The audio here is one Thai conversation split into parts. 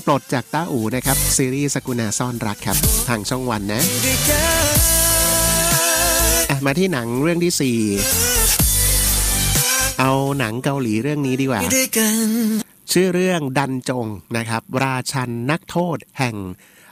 ปลดจากต้าอู่นะครับซีรีส์สกุณาซ่อนรักครับทางช่องวันนะมาที่หนังเรื่องที่4เอาหนังเกาหลีเรื่องนี้ดีกว่าชื่อเรื่องดันจงนะครับราชันนักโทษแห่ง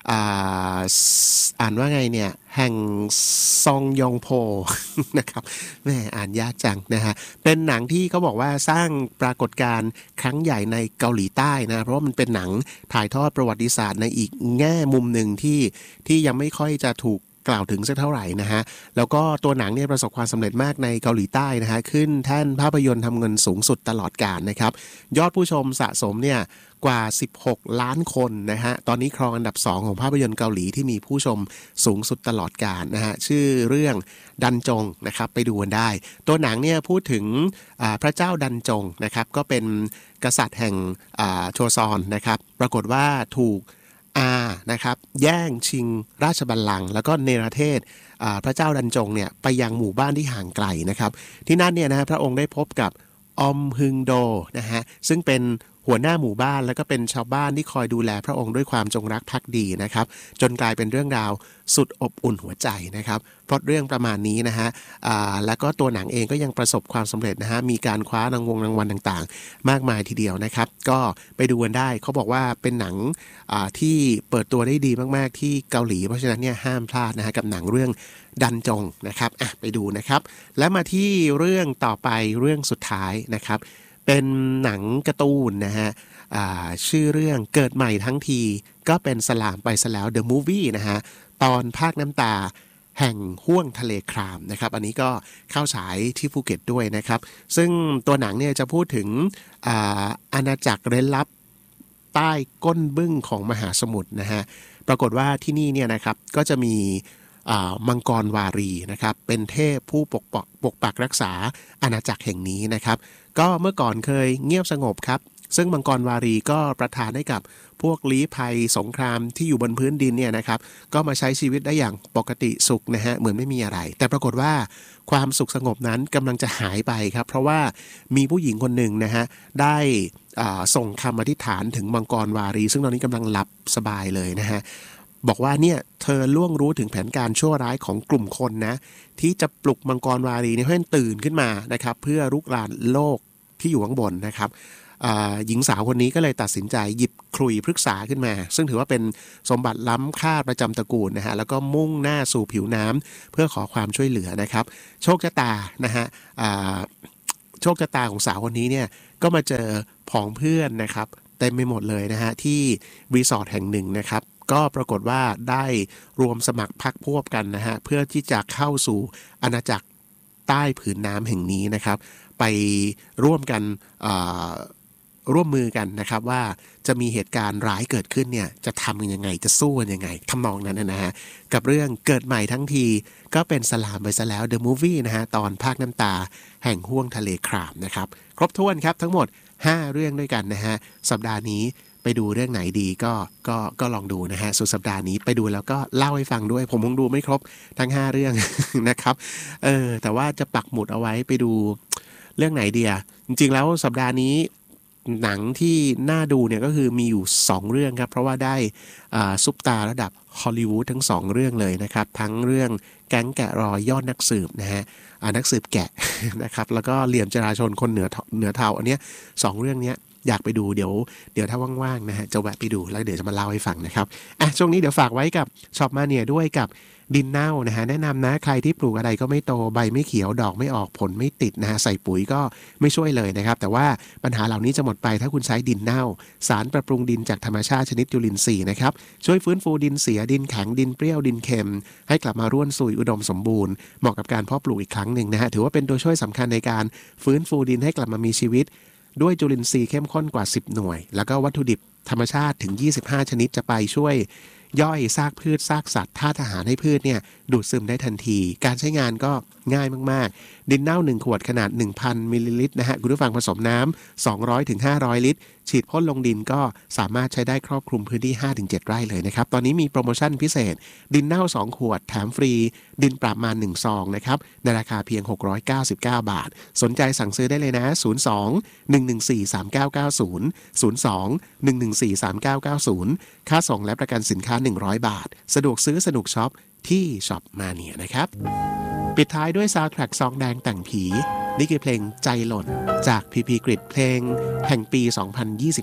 อ่านว่าไงเนี่ยแห่งซองยองโพนะครับแม่อ่านยากจังนะฮะเป็นหนังที่เขาบอกว่าสร้างปรากฏการณ์ครั้งใหญ่ในเกาหลีใต้นะเพราะว่ามันเป็นหนังถ่ายทอดประวัติศาสตร์ในอีกแง่มุมหนึ่งที่ยังไม่ค่อยจะถูกกล่าวถึงสักเท่าไหร่นะฮะแล้วก็ตัวหนังเนี่ยประสบความสำเร็จมากในเกาหลีใต้นะฮะขึ้นแท่นภาพยนตร์ทำเงินสูงสุดตลอดกาลนะครับยอดผู้ชมสะสมเนี่ยกว่า16ล้านคนนะฮะตอนนี้ครองอันดับ2ของภาพยนตร์เกาหลีที่มีผู้ชมสูงสุดตลอดกาลนะฮะชื่อเรื่องดันจงนะครับไปดูกันได้ตัวหนังเนี่ยพูดถึงพระเจ้าดันจงนะครับก็เป็นกษัตริย์แห่งโชซอนนะครับปรากฏว่าถูกนะครับแย่งชิงราชบัลลังก์แล้วก็เนรเทศพระเจ้าดันจงเนี่ยไปยังหมู่บ้านที่ห่างไกลนะครับที่นั่นเนี่ยนะพระองค์ได้พบกับออมฮึงโดนะฮะซึ่งเป็นหัวหน้าหมู่บ้านแล้วก็เป็นชาวบ้านที่คอยดูแลพระองค์ด้วยความจงรักภักดีนะครับจนกลายเป็นเรื่องราวสุดอบอุ่นหัวใจนะครับเพราะเรื่องประมาณนี้นะฮะแล้วก็ตัวหนังเองก็ยังประสบความสำเร็จนะฮะมีการคว้ารางวัลต่างๆมากมายทีเดียวนะครับก็ไปดูกันได้เขาบอกว่าเป็นหนังที่เปิดตัวได้ดีมากๆที่เกาหลีเพราะฉะนั้นเนี่ยห้ามพลาดนะฮะกับหนังเรื่องดันจงนะครับไปดูนะครับแล้วมาที่เรื่องต่อไปเรื่องสุดท้ายนะครับเป็นหนังการ์ตูนนะฮะชื่อเรื่องเกิดใหม่ทั้งทีก็เป็นสลามไปซะแล้ว The Movie นะฮะตอนภาคน้ำตาแห่งห้วงทะเลครามนะครับอันนี้ก็เข้าฉายที่ภูเก็ตด้วยนะครับซึ่งตัวหนังเนี่ยจะพูดถึงอาณาจักรเร้นลับใต้ก้นบึ้งของมหาสมุทรนะฮะปรากฏว่าที่นี่เนี่ยนะครับก็จะมีมังกรวารีนะครับเป็นเทพผู้ปกปักรักษาอาณาจักรแห่งนี้นะครับก็เมื่อก่อนเคยเงียบสงบครับซึ่งมังกรวารีก็ประทานให้กับพวกลี้ภัยสงครามที่อยู่บนพื้นดินเนี่ยนะครับก็มาใช้ชีวิตได้อย่างปกติสุขนะฮะเหมือนไม่มีอะไรแต่ปรากฏว่าความสุขสงบนั้นกำลังจะหายไปครับเพราะว่ามีผู้หญิงคนหนึ่งนะฮะได้ส่งคำอธิษฐานถึงมังกรวารีซึ่งตอนนี้กำลังหลับสบายเลยนะฮะบอกว่าเนี่ยเธอล่วงรู้ถึงแผนการชั่วร้ายของกลุ่มคนนะที่จะปลุกมังกรวารีให้ตื่นขึ้นมานะครับเพื่อรุกรานโลกที่อยู่ข้างบนนะครับหญิงสาวคนนี้ก็เลยตัดสินใจหยิบขลุ่ยพฤกษาขึ้นมาซึ่งถือว่าเป็นสมบัติล้ำค่าประจำตระกูลนะฮะแล้วก็มุ่งหน้าสู่ผิวน้ำเพื่อขอความช่วยเหลือนะครับโชคชะตานะฮะโชคชะตาของสาวคนนี้เนี่ยก็มาเจอผองเพื่อนนะครับเต็มไปหมดเลยนะฮะที่รีสอร์ทแห่งหนึ่งนะครับก็ปรากฏว่าได้รวมสมัครพรรคพวกกันนะฮะเพื่อที่จะเข้าสู่อาณาจักรใต้ผืนน้ำแห่งนี้นะครับไปร่วมกันร่วมมือกันนะครับว่าจะมีเหตุการณ์ร้ายเกิดขึ้นเนี่ยจะทำยังไงจะสู้กันยังไงทำนองนั้นนะฮะกับเรื่องเกิดใหม่ทั้งทีก็เป็นสลามไปซะแล้ว The Movie นะฮะตอนภาคน้ำตาแห่งห้วงทะเลครามนะครับครบถ้วนครับทั้งหมด5เรื่องด้วยกันนะฮะสัปดาห์นี้ไปดูเรื่องไหนดีก็ลองดูนะฮะสุดสัปดาห์นี้ไปดูแล้วก็เล่าให้ฟังด้วยผมคงดูไม่ครบทั้ง5เรื่อง นะครับแต่ว่าจะปักหมุดเอาไว้ไปดูเรื่องไหนดีอ่ะจริงๆแล้วสัปดาห์นี้หนังที่น่าดูเนี่ยก็คือมีอยู่2เรื่องครับเพราะว่าได้ซุปตาระดับฮอลลีวูดทั้ง2เรื่องเลยนะครับทั้งเรื่องแก๊งแกะรอยยอดนักสืบนะฮะนักสืบแกะ นะครับแล้วก็เหลี่ยมจราชนคนเหนือเทาอันเนี้ย2เรื่องเนี้ยอยากไปดูเดี๋ยวถ้าว่างๆนะฮะจะแวะไปดูแล้วเดี๋ยวจะมาเล่าให้ฟังนะครับช่วงนี้เดี๋ยวฝากไว้กับช็อปมาเนียด้วยกับดินเน่านะฮะแนะนำนะใครที่ปลูกอะไรก็ไม่โตใบไม่เขียวดอกไม่ออกผลไม่ติดนะฮะใส่ปุ๋ยก็ไม่ช่วยเลยนะครับแต่ว่าปัญหาเหล่านี้จะหมดไปถ้าคุณใช้ดินเน่าสารปรับปรุงดินจากธรรมชาติชนิดจุลินทรีย์นะครับช่วยฟื้นฟูดินเสียดินแข็งดินเปรี้ยวดินเค็มให้กลับมาร่วนซุยอุดมสมบูรณ์เหมาะกับการเพาะปลูกอีกครั้งหนึ่งนะฮะถือว่าเป็นตัวช่วยสำคัญในการฟื้นฟูดินให้กลับมามีชีวิตด้วยจุลินทรีย์เข้มข้นกว่า10หน่วยแล้วก็วัตถุดิบธรรมชาติถึง25ชนิดจะไปช่วยย่อยซากพืชซากสัตว์ธาตุอาหารให้พืชเนี่ยดูดซึมได้ทันทีการใช้งานก็ง่ายมากๆดินเน่า1ขวดขนาด 1,000 มิลลิลิตรนะฮะคุณผู้ฟังผสมน้ำ200 ถึง 500 ลิตรฉีดพ่นลงดินก็สามารถใช้ได้ครอบคลุมพื้นที่ 5-7 ไร่เลยนะครับตอนนี้มีโปรโมชั่นพิเศษดินเน่า2ขวดแถมฟรีดินปรับมา1ซองนะครับในราคาเพียง699 บาทสนใจสั่งซื้อได้เลยนะ02-114-3990 02-114-3990 ค่าส่งและประกันสินค้า100 บาทสะดวกซื้อสนุกช็อปที่ช็อปมาเนียนะครับปิดท้ายด้วยซาวด์แทร็กซองแดงแต่งผีนี่คือเพลงใจหล่นจากพีพีกริดเพลงแห่งปี 2025